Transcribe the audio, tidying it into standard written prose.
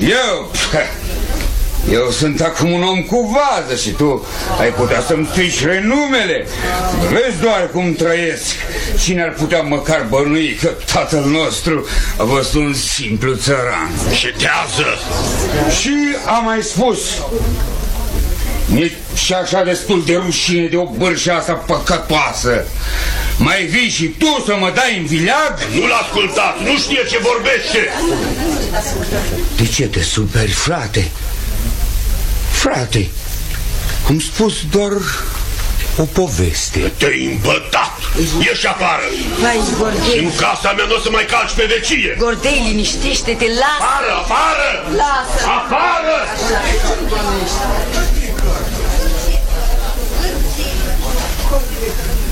Eu sunt acum un om cu vază și tu ai putea să-mi strici renumele. Vezi doar cum trăiesc. Cine ar putea măcar bănui că tatăl nostru a fost un simplu țăran? Cetează! Și am mai spus, nici și așa destul de rușine de o bârșă asta păcătoasă. Mai vii și tu să mă dai în vileag? Nu-l ascultați, nu știe ce vorbește. De ce te superi, frate? Frate, am spus doar o poveste. Te-ai împătat. Ieși afară. Hai, Gordei. În casa mea nu o să mai calci pe vecie. Gordei, liniștește-te, lasă. Afară, afară! Lasă. Afară!